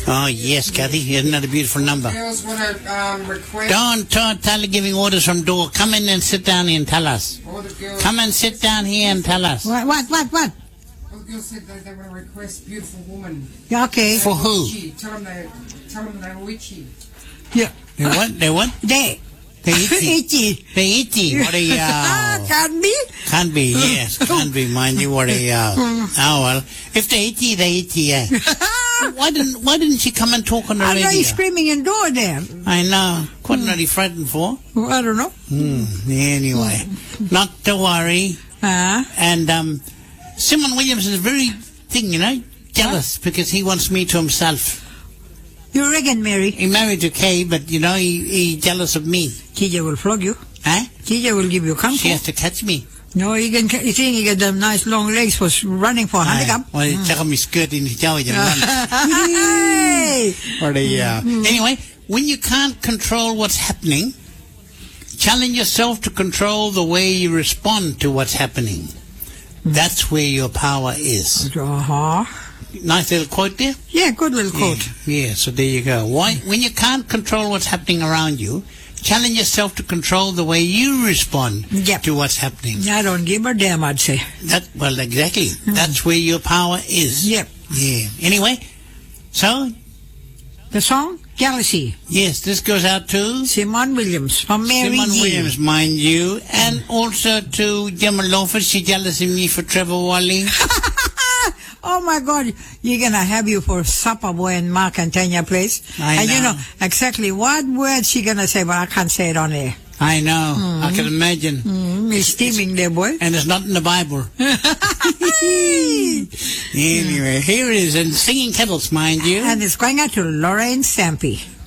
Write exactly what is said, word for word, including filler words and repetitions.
Oh, yes, Kathy. Isn't that a beautiful number? Girls want to um, request... Don't talk, tell her giving orders from door. Come in and sit down here and tell us. All the girls... Come and sit down here and tell us. What, what, what, what? All the girls said that they want to request beautiful woman. Yeah, okay. For who? Witchy. Tell them they, tell them they're witchy. Yeah. They what? They what? They. They itchy. Itchy. They itchy. What a... Uh, Can't be. can't be, yes. Can't be, mind you. What a... Uh, oh, well. If they itchy, they itchy, yeah. Why didn't Why didn't she come and talk on the I radio? know you're screaming indoor there. I know. What are you frightened for? Well, I don't know. Hmm. Anyway, not to worry. Uh, And um, Simon Williams is very thing, you know, jealous because he wants me to himself. you reckon, Mary? He married to Kay, but you know he he jealous of me. T J will flog you. Huh? T J will give you comfort. She has to catch me. No, you can. You think you get them nice long legs for running for handicap? Well, check on my skirt in his jaw and run. Hey! Or the, uh, anyway, when you can't control what's happening, challenge yourself to control the way you respond to what's happening. That's where your power is. Uh-huh. Nice little quote there. Yeah, good little quote. Yeah, yeah, so there you go. Why, when you can't control what's happening around you, challenge yourself to control the way you respond Yep. to what's happening. I don't give a damn, I'd say. That well, exactly. That's where your power is. Yep. Yeah. Anyway, so The song, Jealousy. yes, this goes out to Simon Williams from Mary Simon G. Williams, mind you, and also to Gemma Loafer. She jealous of me for Trevor Wally. Oh my God, you're gonna have you for supper, boy, in Mark and Tanya place. I and you know. know exactly what words she gonna say, but I can't say it on air. I know. I can imagine. Mm, he's steaming there, boy. And it's not in the Bible. Anyway, here it is, and singing kettles, mind you. And it's going out to Lorraine Stampy.